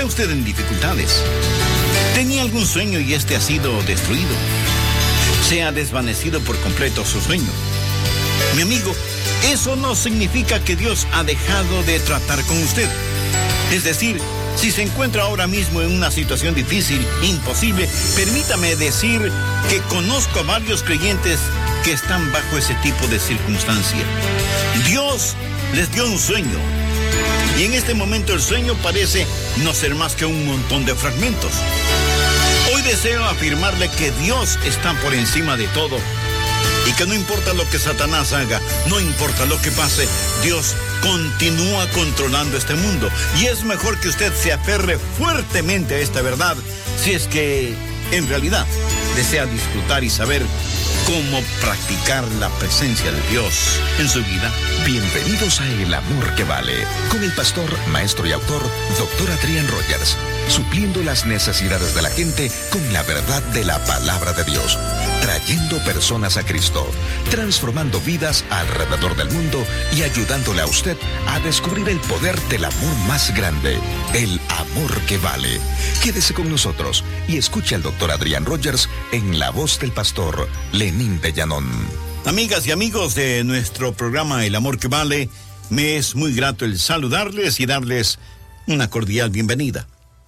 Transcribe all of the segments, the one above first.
¿Está usted en dificultades? ¿Tenía algún sueño y este ha sido destruido? ¿Se ha desvanecido por completo su sueño? Mi amigo, eso no significa que Dios ha dejado de tratar con usted. Es decir, si se encuentra ahora mismo en una situación difícil, imposible, permítame decir que conozco a varios creyentes que están bajo ese tipo de circunstancia. Dios les dio un sueño. Y en este momento el sueño parece no ser más que un montón de fragmentos. Hoy deseo afirmarle que Dios está por encima de todo y que no importa lo que Satanás haga, no importa lo que pase, Dios continúa controlando este mundo. Y es mejor que usted se aferre fuertemente a esta verdad si es que en realidad desea disfrutar y saber cómo practicar la presencia de Dios en su vida. Bienvenidos a El Amor que Vale, con el pastor, maestro y autor, Dr. Adrián Rogers, supliendo las necesidades de la gente con la verdad de la palabra de Dios, trayendo personas a Cristo, transformando vidas alrededor del mundo y ayudándole a usted a descubrir el poder del amor más grande, el amor que vale. Quédese con nosotros y escuche al Dr. Adrián Rogers en la voz del pastor Lenín de Llanón. Amigas y amigos de nuestro programa El Amor que Vale, me es muy grato el saludarles y darles una cordial bienvenida.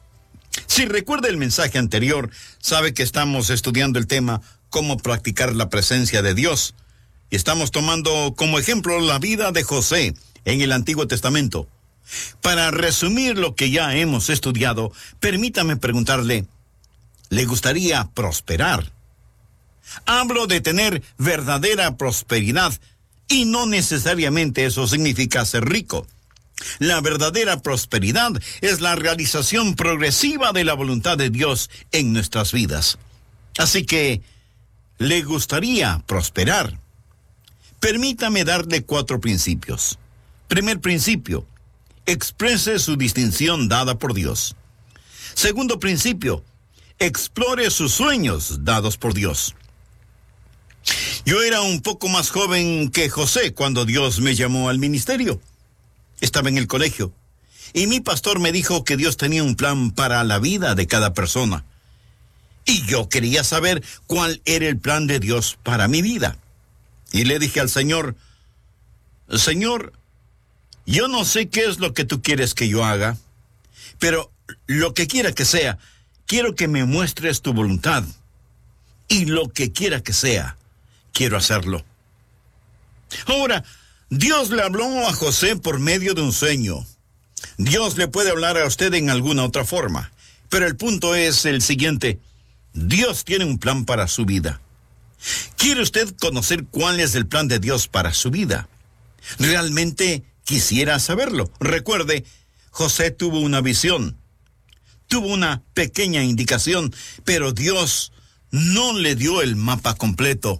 Si recuerda el mensaje anterior, sabe que estamos estudiando el tema cómo practicar la presencia de Dios. Y estamos tomando como ejemplo la vida de José en el Antiguo Testamento. Para resumir lo que ya hemos estudiado, permítame preguntarle, ¿le gustaría prosperar? Hablo de tener verdadera prosperidad y no necesariamente eso significa ser rico. La verdadera prosperidad es la realización progresiva de la voluntad de Dios en nuestras vidas. Así que, ¿le gustaría prosperar? Permítame darle 4 principios. Primer principio, exprese su distinción dada por Dios. Segundo principio, explore sus sueños dados por Dios. Yo era un poco más joven que José cuando Dios me llamó al ministerio. Estaba en el colegio y mi pastor me dijo que Dios tenía un plan para la vida de cada persona. Y yo quería saber cuál era el plan de Dios para mi vida. Y le dije al Señor, Señor, yo no sé qué es lo que tú quieres que yo haga, pero lo que quiera que sea, quiero que me muestres tu voluntad. Y lo que quiera que sea, quiero hacerlo. Ahora, Dios le habló a José por medio de un sueño. Dios le puede hablar a usted en alguna otra forma, pero el punto es el siguiente. Dios tiene un plan para su vida. ¿Quiere usted conocer cuál es el plan de Dios para su vida? ¿Realmente quisiera saberlo? Recuerde, José tuvo una visión, tuvo una pequeña indicación, pero Dios no le dio el mapa completo.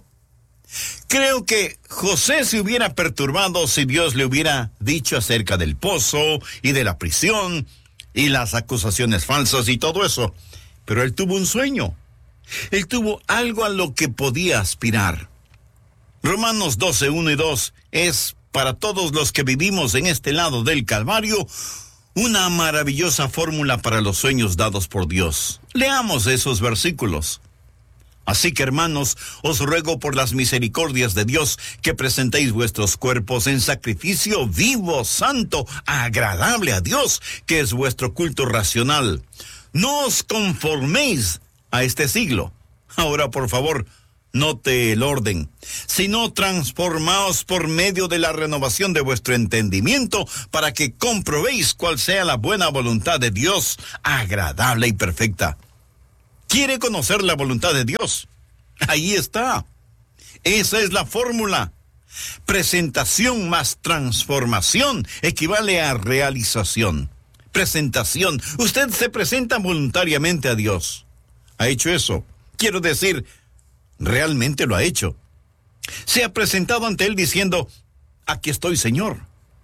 Creo que José se hubiera perturbado si Dios le hubiera dicho acerca del pozo y de la prisión y las acusaciones falsas y todo eso. Pero él tuvo un sueño. Él tuvo algo a lo que podía aspirar. Romanos 12, 1 y 2 es, para todos los que vivimos en este lado del Calvario, una maravillosa fórmula para los sueños dados por Dios. Leamos esos versículos. Así que, hermanos, os ruego por las misericordias de Dios que presentéis vuestros cuerpos en sacrificio vivo, santo, agradable a Dios, que es vuestro culto racional. No os conforméis a este siglo. Ahora, por favor, note el orden. Sino transformaos por medio de la renovación de vuestro entendimiento para que comprobéis cuál sea la buena voluntad de Dios, agradable y perfecta. ¿Quiere conocer la voluntad de Dios? Ahí está. Esa es la fórmula. Presentación más transformación equivale a realización. Presentación. Usted se presenta voluntariamente a Dios. ¿Ha hecho eso? Quiero decir, realmente lo ha hecho. Se ha presentado ante Él diciendo, aquí estoy, Señor.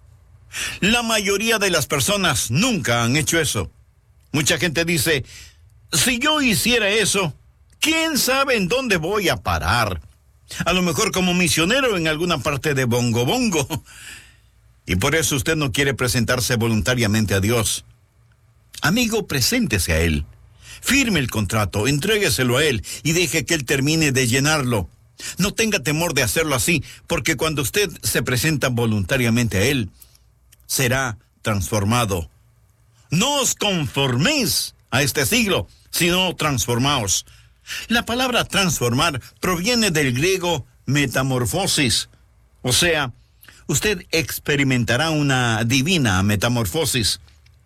La mayoría de las personas nunca han hecho eso. Mucha gente dice, si yo hiciera eso, ¿quién sabe en dónde voy a parar? A lo mejor como misionero en alguna parte de Bongo Bongo. Y por eso usted no quiere presentarse voluntariamente a Dios. Amigo, preséntese a Él. Firme el contrato, entrégueselo a Él y deje que Él termine de llenarlo. No tenga temor de hacerlo así, porque cuando usted se presenta voluntariamente a Él, será transformado. No os conforméis a este siglo, sino transformaos. La palabra transformar proviene del griego metamorfosis, o sea, usted experimentará una divina metamorfosis.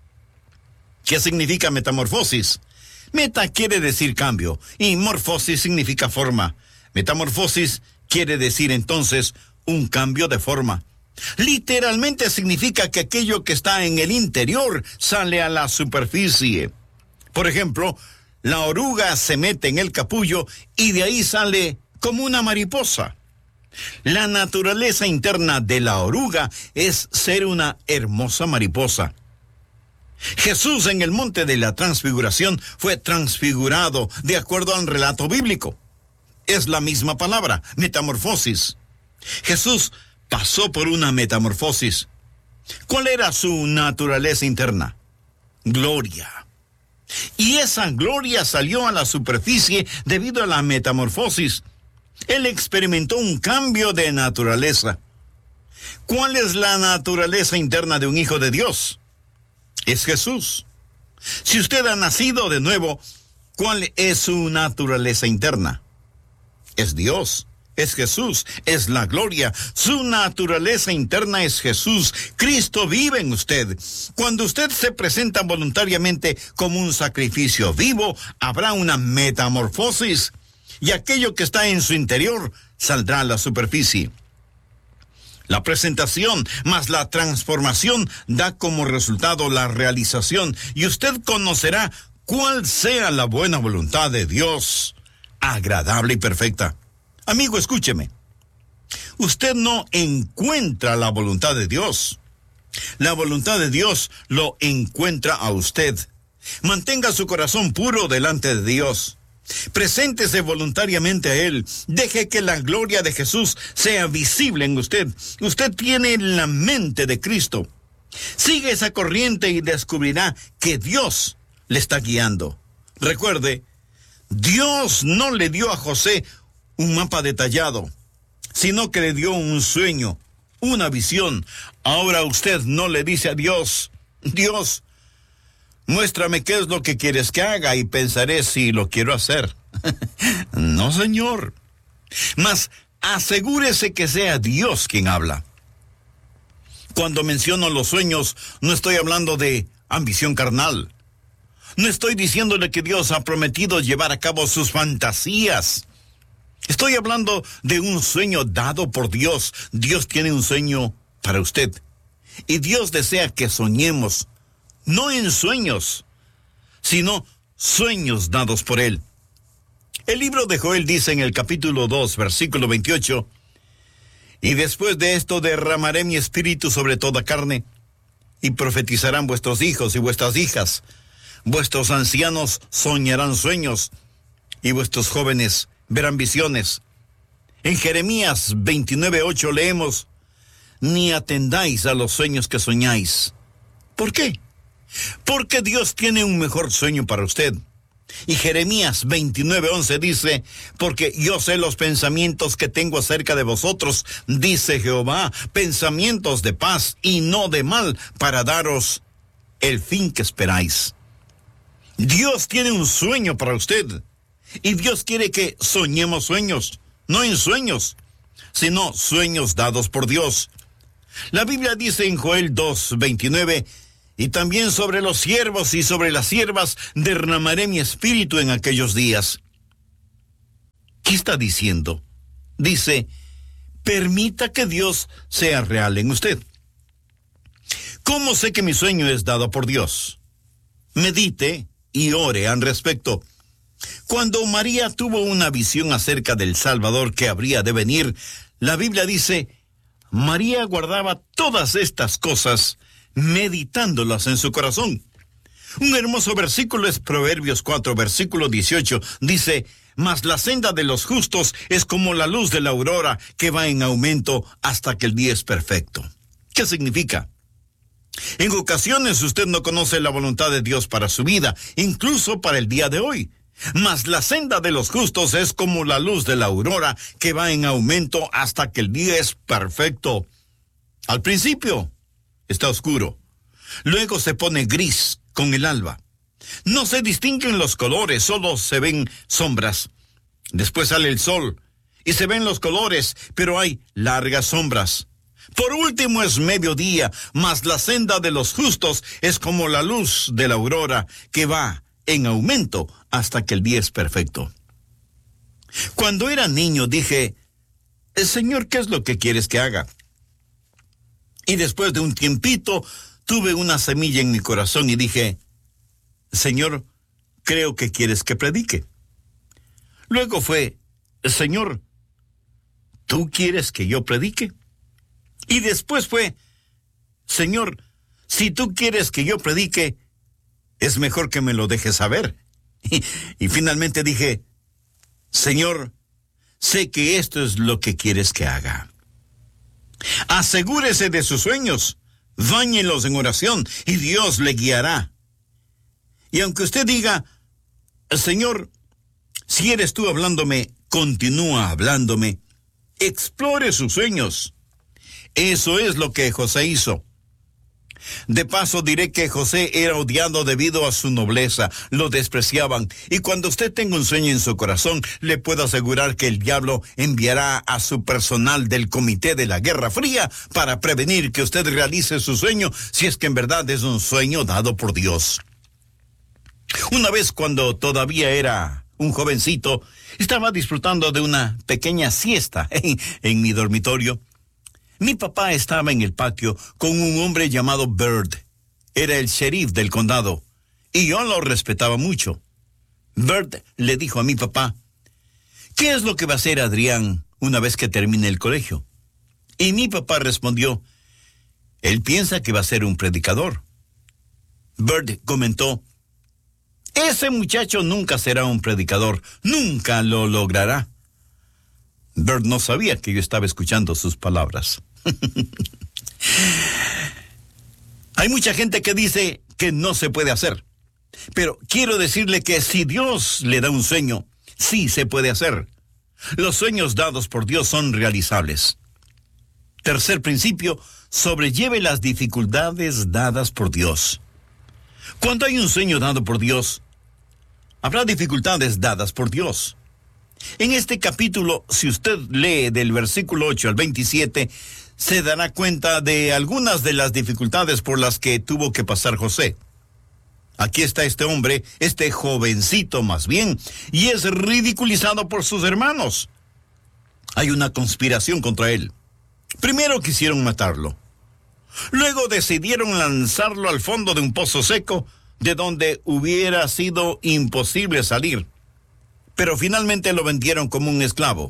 ¿Qué significa metamorfosis? Meta quiere decir cambio y morfosis significa forma. Metamorfosis quiere decir entonces un cambio de forma. Literalmente significa que aquello que está en el interior sale a la superficie. Por ejemplo, la oruga se mete en el capullo y de ahí sale como una mariposa. La naturaleza interna de la oruga es ser una hermosa mariposa. Jesús en el monte de la transfiguración fue transfigurado de acuerdo al relato bíblico. Es la misma palabra, metamorfosis. Jesús pasó por una metamorfosis. ¿Cuál era su naturaleza interna? Gloria. Y esa gloria salió a la superficie debido a la metamorfosis. Él experimentó un cambio de naturaleza. ¿Cuál es la naturaleza interna de un hijo de Dios? Es Jesús. Si usted ha nacido de nuevo, ¿cuál es su naturaleza interna? Es Dios, es Jesús, es la gloria. Su naturaleza interna es Jesús. Cristo vive en usted. Cuando usted se presenta voluntariamente como un sacrificio vivo, habrá una metamorfosis y aquello que está en su interior saldrá a la superficie. La presentación más la transformación da como resultado la realización y usted conocerá cuál sea la buena voluntad de Dios, agradable y perfecta. Amigo, escúcheme. Usted no encuentra la voluntad de Dios. La voluntad de Dios lo encuentra a usted. Mantenga su corazón puro delante de Dios. Preséntese voluntariamente a Él. Deje que la gloria de Jesús sea visible en usted. Usted tiene la mente de Cristo. Sigue esa corriente y descubrirá que Dios le está guiando. Recuerde, Dios no le dio a José un mapa detallado, sino que le dio un sueño, una visión. Ahora usted no le dice a Dios, Dios, muéstrame qué es lo que quieres que haga y pensaré si lo quiero hacer. No, Señor. Mas asegúrese que sea Dios quien habla. Cuando menciono los sueños, no estoy hablando de ambición carnal. No estoy diciéndole que Dios ha prometido llevar a cabo sus fantasías. Estoy hablando de un sueño dado por Dios. Dios tiene un sueño para usted. Y Dios desea que soñemos, no en sueños, sino sueños dados por Él. El libro de Joel dice en el capítulo 2, versículo 28, y después de esto derramaré mi espíritu sobre toda carne, y profetizarán vuestros hijos y vuestras hijas, vuestros ancianos soñarán sueños, y vuestros jóvenes verán visiones. En Jeremías 29:8 leemos, ni atendáis a los sueños que soñáis. ¿Por qué? Porque Dios tiene un mejor sueño para usted. Y Jeremías 29:11 dice, porque yo sé los pensamientos que tengo acerca de vosotros, dice Jehová, pensamientos de paz y no de mal, para daros el fin que esperáis. Dios tiene un sueño para usted. Y Dios quiere que soñemos sueños, no en sueños, sino sueños dados por Dios. La Biblia dice en Joel 2:29, y también sobre los siervos y sobre las siervas derramaré mi espíritu en aquellos días. ¿Qué está diciendo? Dice, permita que Dios sea real en usted. ¿Cómo sé que mi sueño es dado por Dios? Medite y ore al respecto. Cuando María tuvo una visión acerca del Salvador que habría de venir, la Biblia dice, María guardaba todas estas cosas, meditándolas en su corazón. Un hermoso versículo es Proverbios 4, versículo 18, dice, mas la senda de los justos es como la luz de la aurora, que va en aumento hasta que el día es perfecto. ¿Qué significa? En ocasiones usted no conoce la voluntad de Dios para su vida, incluso para el día de hoy. Mas la senda de los justos es como la luz de la aurora, que va en aumento hasta que el día es perfecto. Al principio está oscuro, luego se pone gris con el alba. No se distinguen los colores, solo se ven sombras. Después sale el sol y se ven los colores, pero hay largas sombras. Por último es mediodía, mas la senda de los justos es como la luz de la aurora, que va en aumento hasta que el día es perfecto. Cuando era niño dije, Señor, ¿qué es lo que quieres que haga? Y después de un tiempito tuve una semilla en mi corazón y dije, Señor, creo que quieres que predique. Luego fue, Señor, ¿tú quieres que yo predique? Y después fue, Señor, si tú quieres que yo predique, es mejor que me lo dejes saber. Y finalmente dije, Señor, sé que esto es lo que quieres que haga. Asegúrese de sus sueños, báñelos en oración y Dios le guiará. Y aunque usted diga, Señor, si eres tú hablándome, continúa hablándome, explore sus sueños. Eso es lo que José hizo. De paso diré que José era odiado debido a su nobleza, lo despreciaban, y cuando usted tenga un sueño en su corazón, le puedo asegurar que el diablo enviará a su personal del Comité de la Guerra Fría para prevenir que usted realice su sueño, si es que en verdad es un sueño dado por Dios. Una vez, cuando todavía era un jovencito, estaba disfrutando de una pequeña siesta en mi dormitorio. Mi papá estaba en el patio con un hombre llamado Bird. Era el sheriff del condado, y yo lo respetaba mucho. Bird le dijo a mi papá, ¿qué es lo que va a hacer Adrián una vez que termine el colegio? Y mi papá respondió, él piensa que va a ser un predicador. Bird comentó, ese muchacho nunca será un predicador, nunca lo logrará. Bird no sabía que yo estaba escuchando sus palabras. Hay mucha gente que dice que no se puede hacer, pero quiero decirle que si Dios le da un sueño, sí se puede hacer. Los sueños dados por Dios son realizables. Tercer principio, sobrelleve las dificultades dadas por Dios. Cuando hay un sueño dado por Dios, habrá dificultades dadas por Dios. En este capítulo, si usted lee del versículo 8 al 27, se dará cuenta de algunas de las dificultades por las que tuvo que pasar José. Aquí está este hombre, este jovencito más bien, y es ridiculizado por sus hermanos. Hay una conspiración contra él. Primero quisieron matarlo. Luego decidieron lanzarlo al fondo de un pozo seco, de donde hubiera sido imposible salir. Pero finalmente lo vendieron como un esclavo.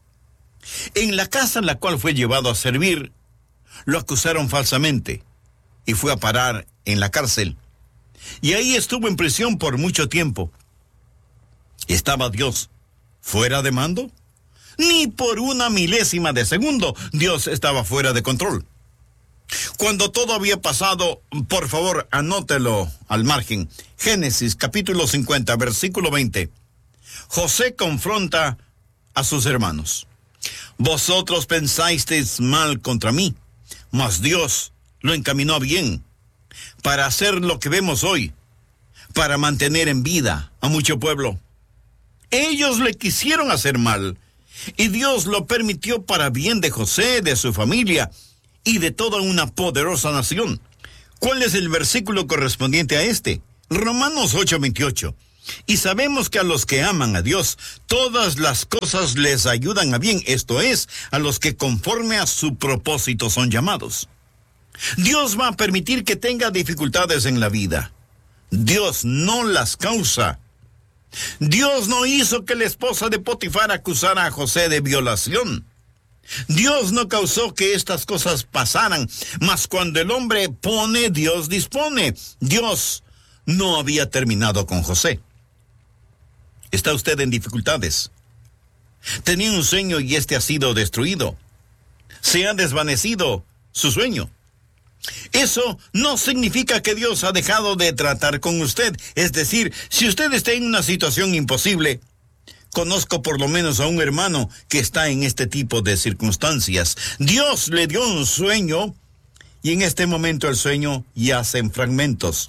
En la casa en la cual fue llevado a servir, lo acusaron falsamente y fue a parar en la cárcel. Y ahí estuvo en prisión por mucho tiempo. ¿Estaba Dios fuera de mando? Ni por una milésima de segundo Dios estaba fuera de control. Cuando todo había pasado, por favor, anótelo al margen. Génesis capítulo 50, versículo 20. José confronta a sus hermanos. Vosotros pensasteis mal contra mí, mas Dios lo encaminó bien, para hacer lo que vemos hoy, para mantener en vida a mucho pueblo. Ellos le quisieron hacer mal, y Dios lo permitió para bien de José, de su familia, y de toda una poderosa nación. ¿Cuál es el versículo correspondiente a este? Romanos 8:28. Y sabemos que a los que aman a Dios, todas las cosas les ayudan a bien, esto es, a los que conforme a su propósito son llamados. Dios va a permitir que tenga dificultades en la vida. Dios no las causa. Dios no hizo que la esposa de Potifar acusara a José de violación. Dios no causó que estas cosas pasaran, mas cuando el hombre pone, Dios dispone. Dios no había terminado con José. ¿Está usted en dificultades? Tenía un sueño y este ha sido destruido. Se ha desvanecido su sueño. Eso no significa que Dios ha dejado de tratar con usted. Es decir, si usted está en una situación imposible, conozco por lo menos a un hermano que está en este tipo de circunstancias. Dios le dio un sueño y en este momento el sueño yace en fragmentos.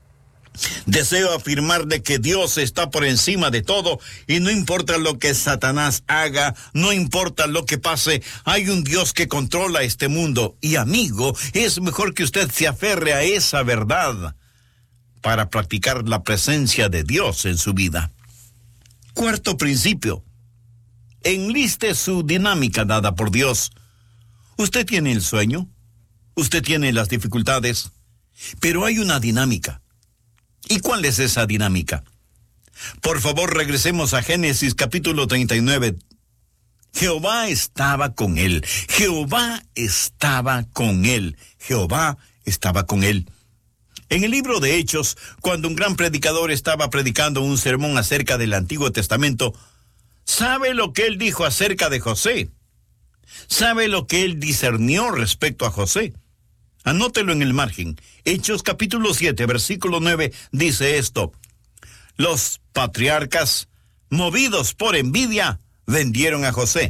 Deseo afirmar de que Dios está por encima de todo y no importa lo que Satanás haga, no importa lo que pase, hay un Dios que controla este mundo. Y amigo, es mejor que usted se aferre a esa verdad para practicar la presencia de Dios en su vida. Cuarto principio, enliste su dinámica dada por Dios. Usted tiene el sueño, usted tiene las dificultades, pero hay una dinámica. ¿Y cuál es esa dinámica? Por favor, regresemos a Génesis capítulo 39. Jehová estaba con él. Jehová estaba con él. Jehová estaba con él. En el libro de Hechos, cuando un gran predicador estaba predicando un sermón acerca del Antiguo Testamento, ¿sabe lo que él dijo acerca de José? ¿Sabe lo que él discernió respecto a José? Anótelo en el margen. Hechos capítulo 7, versículo 9, dice esto: los patriarcas, movidos por envidia, vendieron a José.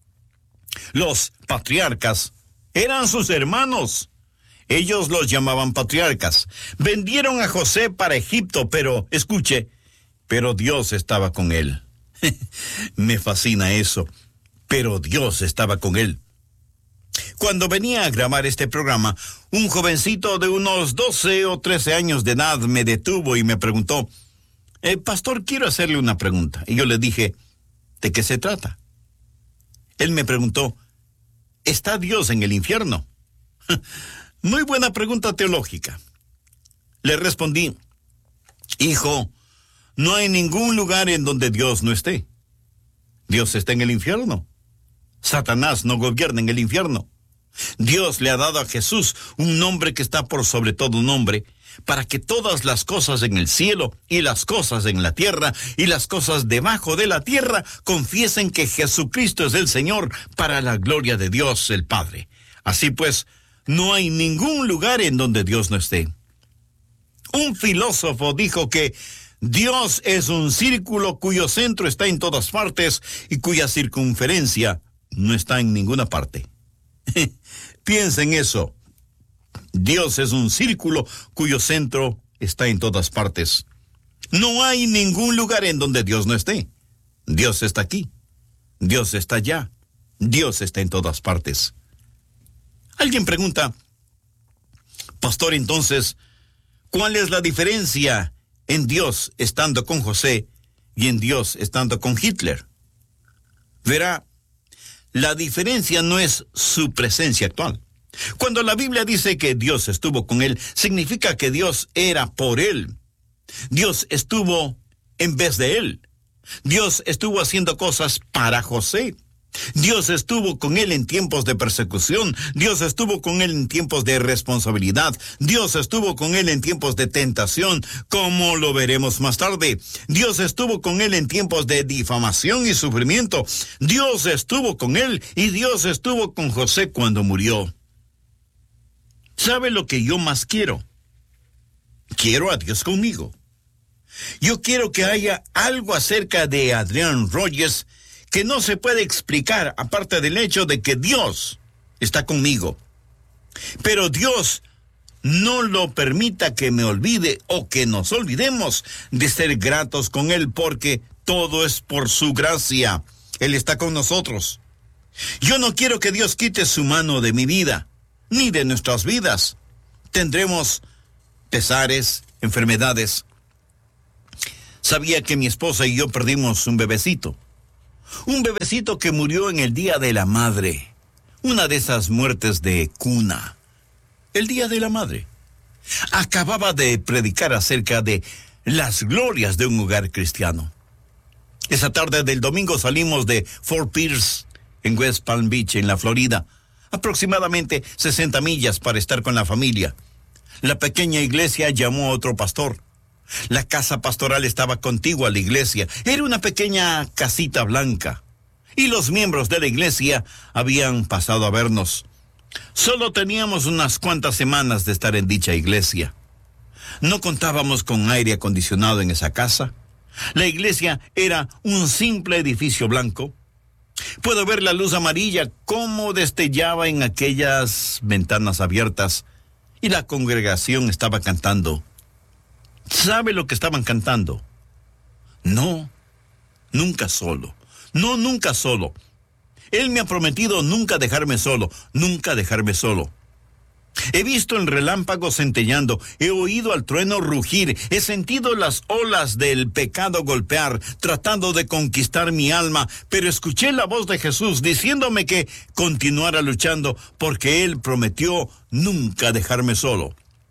Los patriarcas eran sus hermanos. Ellos los llamaban patriarcas. Vendieron a José para Egipto, pero, escuche, pero Dios estaba con él. Me fascina eso. Pero Dios estaba con él. Cuando venía a grabar este programa, un jovencito de unos 12 o 13 años de edad me detuvo y me preguntó: pastor, quiero hacerle una pregunta. Y yo le dije: ¿de qué se trata? Él me preguntó: ¿está Dios en el infierno? Muy buena pregunta teológica. Le respondí: hijo, no hay ningún lugar en donde Dios no esté. Dios está en el infierno. Satanás no gobierna en el infierno. Dios le ha dado a Jesús un nombre que está por sobre todo nombre, para que todas las cosas en el cielo y las cosas en la tierra y las cosas debajo de la tierra confiesen que Jesucristo es el Señor, para la gloria de Dios el Padre. Así pues, no hay ningún lugar en donde Dios no esté. Un filósofo dijo que Dios es un círculo cuyo centro está en todas partes y cuya circunferencia no está en ninguna parte. Piensa en eso. Dios es un círculo cuyo centro está en todas partes. No hay ningún lugar en donde Dios no esté. Dios está aquí. Dios está allá. Dios está en todas partes. Alguien pregunta: pastor, entonces, ¿cuál es la diferencia en Dios estando con José y en Dios estando con Hitler? Verá, la diferencia no es su presencia actual. Cuando la Biblia dice que Dios estuvo con él, significa que Dios era por él. Dios estuvo en vez de él. Dios estuvo haciendo cosas para José. Dios estuvo con él en tiempos de persecución. Dios estuvo con él en tiempos de responsabilidad. Dios estuvo con él en tiempos de tentación, como lo veremos más tarde. Dios estuvo con él en tiempos de difamación y sufrimiento. Dios estuvo con él y Dios estuvo con José cuando murió. ¿Sabe lo que yo más quiero? Quiero a Dios conmigo. Yo quiero que haya algo acerca de Adrián Rogers que no se puede explicar, aparte del hecho de que Dios está conmigo. Pero Dios no lo permita que me olvide o que nos olvidemos de ser gratos con Él, porque todo es por su gracia. Él está con nosotros. Yo no quiero que Dios quite su mano de mi vida, ni de nuestras vidas. Tendremos pesares, enfermedades. Sabía que mi esposa y yo perdimos un bebecito. Un bebecito que murió en el Día de la Madre. Una de esas muertes de cuna. El Día de la Madre. Acababa de predicar acerca de las glorias de un hogar cristiano. Esa tarde del domingo salimos de Fort Pierce, en West Palm Beach, en la Florida. Aproximadamente 60 millas para estar con la familia. La pequeña iglesia llamó a otro pastor. La casa pastoral estaba contigua a la iglesia. Era una pequeña casita blanca. Y los miembros de la iglesia habían pasado a vernos. Solo teníamos unas cuantas semanas de estar en dicha iglesia. No contábamos con aire acondicionado en esa casa. La iglesia era un simple edificio blanco. Puedo ver la luz amarilla cómo destellaba en aquellas ventanas abiertas, y la congregación estaba cantando. ¿Sabe lo que estaban cantando? No, nunca solo. No, nunca solo. Él me ha prometido nunca dejarme solo, nunca dejarme solo. He visto el relámpago centellando, he oído al trueno rugir, he sentido las olas del pecado golpear, tratando de conquistar mi alma, pero escuché la voz de Jesús diciéndome que continuara luchando, porque Él prometió nunca dejarme solo.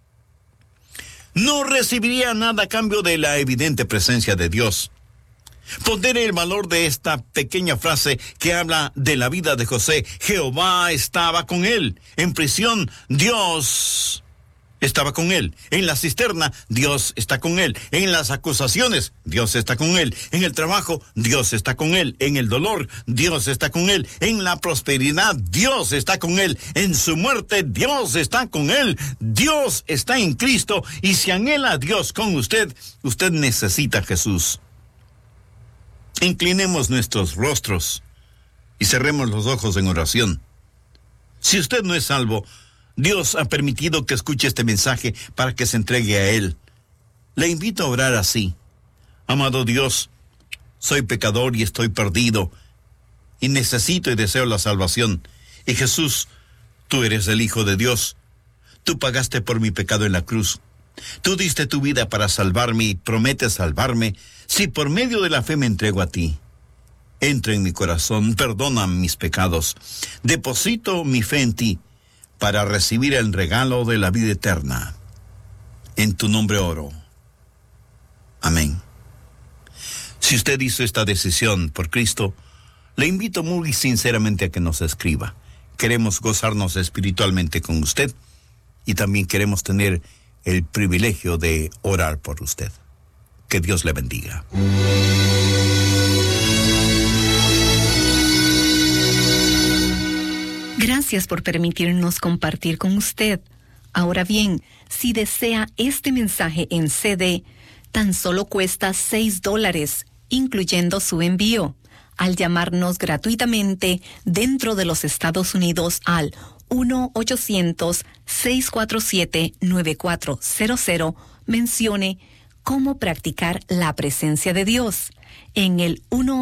No recibiría nada a cambio de la evidente presencia de Dios. Pondré el valor de esta pequeña frase que habla de la vida de José. Jehová estaba con él. En prisión, Dios estaba con él. En la cisterna, Dios está con él. En las acusaciones, Dios está con él. En el trabajo, Dios está con él. En el dolor, Dios está con él. En la prosperidad, Dios está con él. En su muerte, Dios está con él. Dios está en Cristo, y si anhela a Dios con usted, usted necesita a Jesús. Inclinemos nuestros rostros y cerremos los ojos en oración. Si usted no es salvo, Dios ha permitido que escuche este mensaje para que se entregue a Él. Le invito a orar así. Amado Dios, soy pecador y estoy perdido, y necesito y deseo la salvación. Y Jesús, tú eres el Hijo de Dios. Tú pagaste por mi pecado en la cruz. Tú diste tu vida para salvarme y prometes salvarme si por medio de la fe me entrego a ti. Entra en mi corazón, perdona mis pecados. Deposito mi fe en ti para recibir el regalo de la vida eterna. En tu nombre oro. Amén. Si usted hizo esta decisión por Cristo, le invito muy sinceramente a que nos escriba. Queremos gozarnos espiritualmente con usted y también queremos tener el privilegio de orar por usted. Que Dios le bendiga. Gracias por permitirnos compartir con usted. Ahora bien, si desea este mensaje en CD, tan solo cuesta $6, incluyendo su envío, al llamarnos gratuitamente dentro de los Estados Unidos al 1-800-647-9400, mencione cómo practicar la presencia de Dios. En el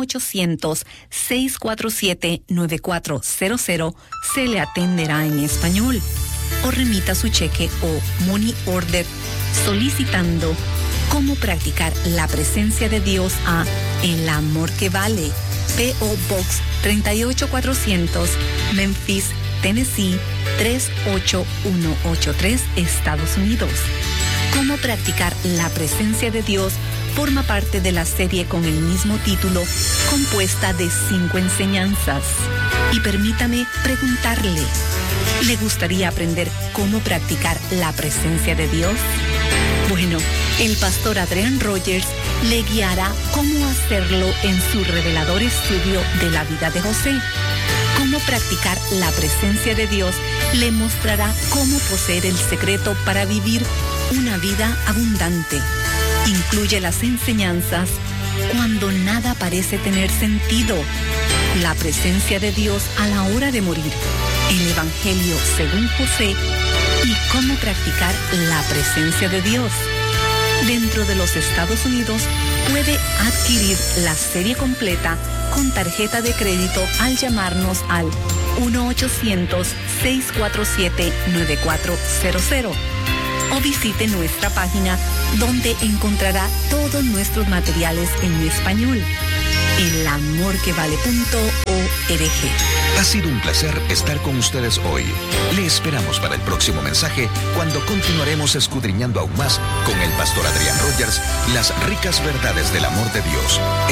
1-800-647-9400 se le atenderá en español. O remita su cheque o money order solicitando cómo practicar la presencia de Dios a El Amor que Vale, P.O. Box 38400, Memphis, Tennessee 38183, Estados Unidos. Cómo practicar la presencia de Dios forma parte de la serie con el mismo título, compuesta de 5 enseñanzas. Y permítame preguntarle, ¿le gustaría aprender cómo practicar la presencia de Dios? Bueno, el pastor Adrian Rogers le guiará cómo hacerlo en su revelador estudio de la vida de José. Cómo practicar la presencia de Dios le mostrará cómo poseer el secreto para vivir una vida abundante. Incluye las enseñanzas cuando nada parece tener sentido, la presencia de Dios a la hora de morir, el Evangelio según José y cómo practicar la presencia de Dios. Dentro de los Estados Unidos puede adquirir la serie completa con tarjeta de crédito al llamarnos al 1-800-647-9400 o visite nuestra página donde encontrará todos nuestros materiales en español. elamorquevale.org. Ha sido un placer estar con ustedes hoy. Le esperamos para el próximo mensaje, cuando continuaremos escudriñando aún más con el pastor Adrian Rogers las ricas verdades del amor de Dios.